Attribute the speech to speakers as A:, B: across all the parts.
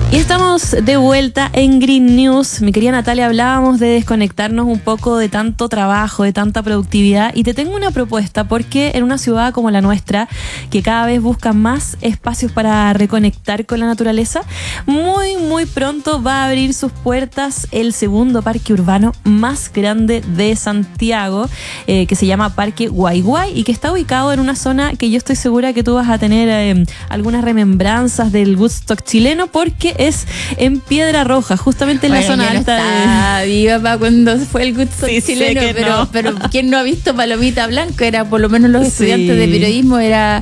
A: Y estamos de vuelta en Green News. Mi querida Natalia, hablábamos de desconectarnos un poco de tanto trabajo, de tanta productividad, y te tengo una propuesta, porque en una ciudad como la nuestra, que cada vez busca más espacios para reconectar con la naturaleza, muy pronto va a abrir sus puertas el segundo parque urbano más grande de Santiago, que se llama Parque Guay Guay, y que está ubicado en una zona que yo estoy segura que tú vas a tener algunas remembranzas del Woodstock chileno, porque es en Piedra Roja, justamente en la zona alta.
B: Viva para cuando fue el Woodstock chileno, pero ¿quién no ha visto Palomita Blanco? Era, por lo menos los estudiantes de periodismo, era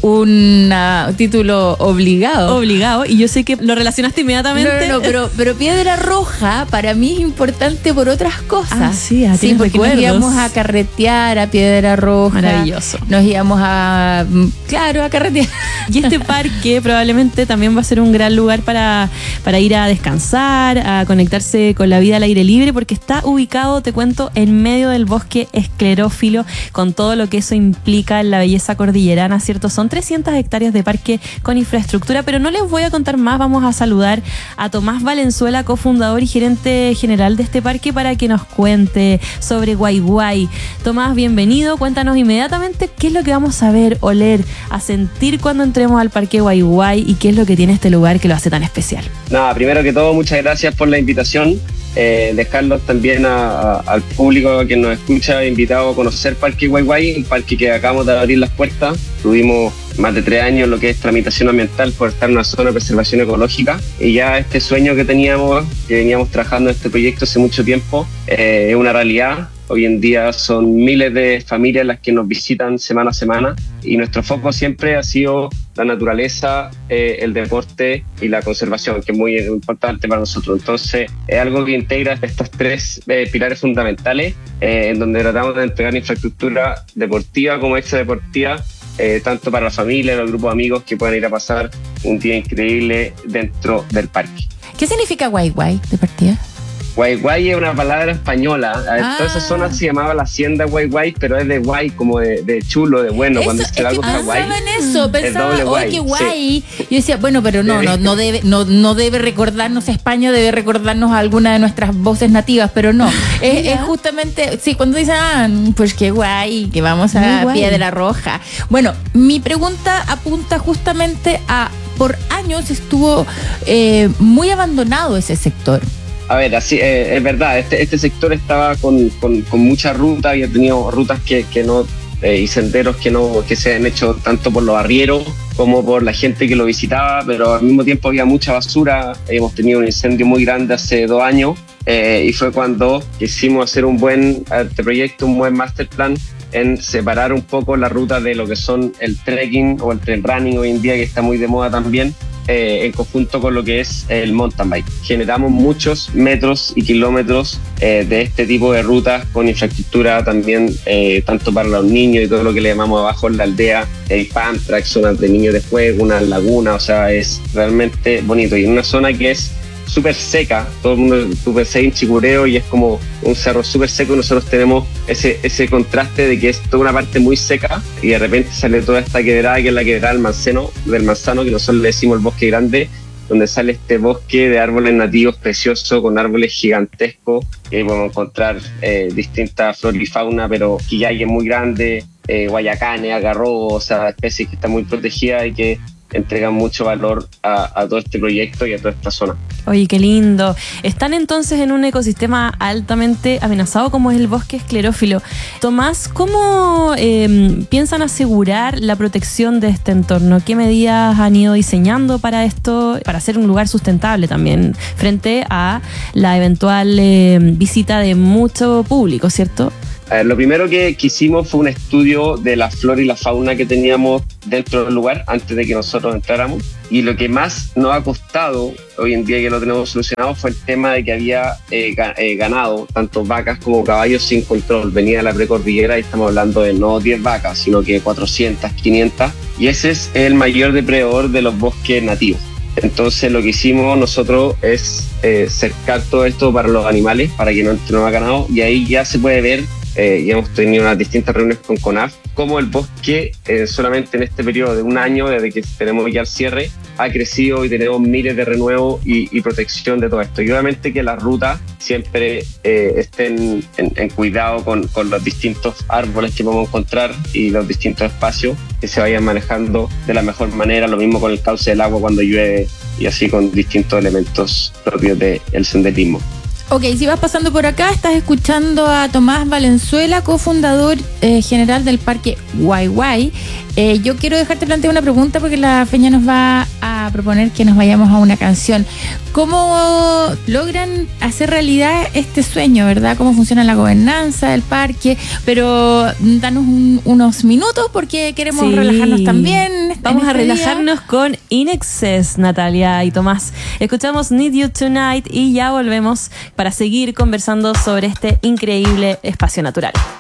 B: un título obligado, y yo sé que lo relacionaste inmediatamente. No, pero Piedra Roja para mí es importante por otras cosas.
A: Sí,
B: porque nos íbamos a carretear a Piedra Roja.
A: Maravilloso.
B: Nos íbamos a carretear.
A: Y este parque probablemente también va a ser un gran lugar para ir a descansar, a conectarse con la vida al aire libre, porque está ubicado, te cuento, en medio del bosque esclerófilo, con todo lo que eso implica en la belleza cordillerana, ¿cierto? Son 300 hectáreas de parque con infraestructura, pero no les voy a contar más. Vamos a saludar a Tomás Valenzuela, cofundador y gerente general de este parque, para que nos cuente sobre Guay Guay. Tomás, bienvenido. Cuéntanos inmediatamente qué es lo que vamos a ver, oler, a sentir cuando entremos al parque Guay Guay, y qué es lo que tiene este lugar que lo hace tan especial.
C: Nada, primero que todo, muchas gracias por la invitación. Dejarlos también al público que nos escucha invitado a conocer Parque Guay Guay, un parque que acabamos de abrir las puertas. Tuvimos más de 3 años lo que es tramitación ambiental por estar en una zona de preservación ecológica, y ya este sueño que teníamos, que veníamos trabajando en este proyecto hace mucho tiempo, es una realidad. Hoy en día son miles de familias las que nos visitan semana a semana, y nuestro foco siempre ha sido la naturaleza, el deporte y la conservación, que es muy importante para nosotros. Entonces es algo que integra estos 3 pilares fundamentales, en donde tratamos de entregar infraestructura deportiva como extradeportiva, tanto para la familia, los grupos de amigos que puedan ir a pasar un día increíble dentro del parque.
B: ¿Qué significa Guay Guay de partida?
C: Guay Guay es una palabra española. Toda esa zona se llamaba la hacienda Guay Guay, pero es de guay, como de chulo, de bueno. Eso, cuando es que algo está guay.
B: Pensaba, oye, qué guay. Sí. Yo decía, bueno, pero no debe recordarnos a España, debe recordarnos a alguna de nuestras voces nativas, pero no. Es justamente, sí, cuando dicen, pues qué guay, que vamos a Piedra Roja. Bueno, mi pregunta apunta justamente a, por años estuvo muy abandonado ese sector.
C: A ver, así es verdad, este sector estaba con mucha ruta, había tenido rutas que no y senderos que se han hecho tanto por los arrieros como por la gente que lo visitaba, pero al mismo tiempo había mucha basura. Hemos tenido un incendio muy grande hace 2 años, y fue cuando quisimos hacer un buen proyecto, un buen master plan, en separar un poco la ruta de lo que son el trekking o el trail running hoy en día, que está muy de moda también, en conjunto con lo que es el mountain bike. Generamos muchos metros y kilómetros de este tipo de rutas con infraestructura también, tanto para los niños y todo lo que le llamamos abajo en la aldea, el pump track, zonas de niños de juego, una laguna, o sea, es realmente bonito. Y en una zona que es súper seca, todo el mundo, tú pensás en Chicureo y es como un cerro súper seco, y nosotros tenemos ese contraste de que es toda una parte muy seca y de repente sale toda esta quebrada, que es la quebrada del Manzano, que nosotros le decimos el bosque grande, donde sale este bosque de árboles nativos precioso, con árboles gigantescos, que podemos encontrar distintas flora y fauna, pero quillay es muy grande, guayacanes, agarrobos, o sea, especies que están muy protegidas y que entregan mucho valor a todo este proyecto y a toda esta zona.
A: Oye, qué lindo. Están entonces en un ecosistema altamente amenazado como es el bosque esclerófilo. Tomás, ¿cómo piensan asegurar la protección de este entorno? ¿Qué medidas han ido diseñando para esto, para hacer un lugar sustentable también frente a la eventual visita de mucho público, ¿cierto?
C: Lo primero que hicimos fue un estudio de la flora y la fauna que teníamos dentro del lugar antes de que nosotros entráramos, y lo que más nos ha costado hoy en día, que lo tenemos solucionado, fue el tema de que había ganado, tanto vacas como caballos sin control. Venía de la precordillera y estamos hablando de no 10 vacas, sino que 400, 500, y ese es el mayor depredador de los bosques nativos. Entonces lo que hicimos nosotros es cercar todo esto para los animales, para que no entre nuevo ganado, y ahí ya se puede ver, y hemos tenido unas distintas reuniones con CONAF, cómo el bosque solamente en este periodo de 1 año, desde que tenemos ya el cierre, ha crecido y tenemos miles de renuevos y protección de todo esto. Y obviamente que las rutas siempre estén en cuidado con los distintos árboles que podemos encontrar y los distintos espacios, que se vayan manejando de la mejor manera. Lo mismo con el cauce del agua cuando llueve y así con distintos elementos propios del senderismo.
B: Ok, si vas pasando por acá, estás escuchando a Tomás Valenzuela, cofundador general del Parque Guayguay. Yo quiero dejarte plantear una pregunta porque la Feña nos va a proponer que nos vayamos a una canción. ¿Cómo logran hacer realidad este sueño, verdad? ¿Cómo funciona la gobernanza del parque? Pero danos unos minutos porque queremos relajarnos también.
A: Vamos a relajarnos con In Excess, Natalia y Tomás. Escuchamos Need You Tonight y ya volvemos para seguir conversando sobre este increíble espacio natural.